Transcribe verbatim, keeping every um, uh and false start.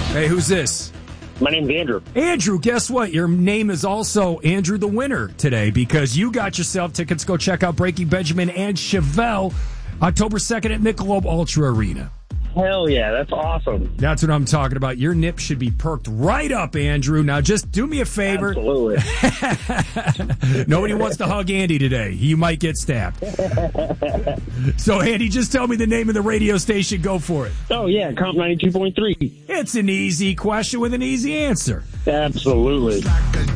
Hey, who's this? My name's Andrew. Andrew, guess what? Your name is also Andrew the winner today because you got yourself tickets. Go check out Breaking Benjamin and Chevelle October second at Michelob Ultra Arena. Hell yeah, that's awesome. That's what I'm talking about. Your nip should be perked right up, Andrew. Now, just do me a favor. Absolutely. Nobody wants to hug Andy today. You might get stabbed. So, Andy, just tell me the name of the radio station. Go for it. Oh, yeah, Comp ninety-two point three. It's an easy question with an easy answer. Absolutely.